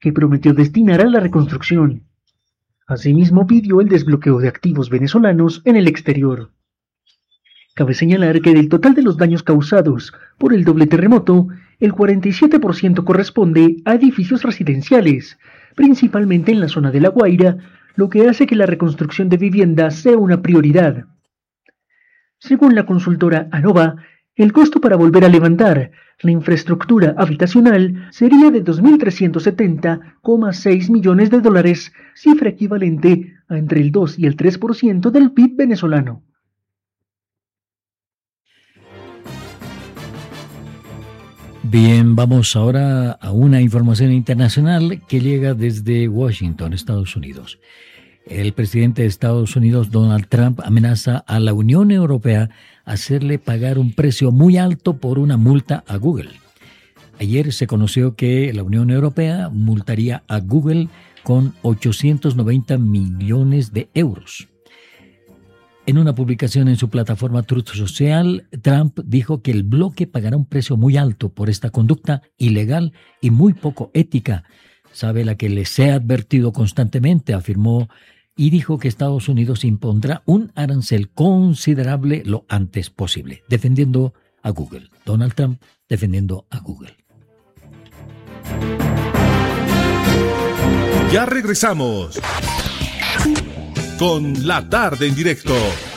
que prometió destinar a la reconstrucción. Asimismo, pidió el desbloqueo de activos venezolanos en el exterior. Cabe señalar que del total de los daños causados por el doble terremoto, el 47% corresponde a edificios residenciales, principalmente en la zona de La Guaira, lo que hace que la reconstrucción de viviendas sea una prioridad. Según la consultora ANOVA, el costo para volver a levantar la infraestructura habitacional sería de 2.370,6 millones de dólares, cifra equivalente a entre el 2 y el 3% del PIB venezolano. Bien, vamos ahora a una información internacional que llega desde Washington, Estados Unidos. El presidente de Estados Unidos, Donald Trump, amenaza a la Unión Europea hacerle pagar un precio muy alto por una multa a Google. Ayer se conoció que la Unión Europea multaría a Google con 890 millones de euros. En una publicación en su plataforma Truth Social, Trump dijo que el bloque pagará un precio muy alto por esta conducta ilegal y muy poco ética. Sabe la que les he advertido constantemente, afirmó, y dijo que Estados Unidos impondrá un arancel considerable lo antes posible, defendiendo a Google. Donald Trump defendiendo a Google. Ya regresamos con La Tarde en Directo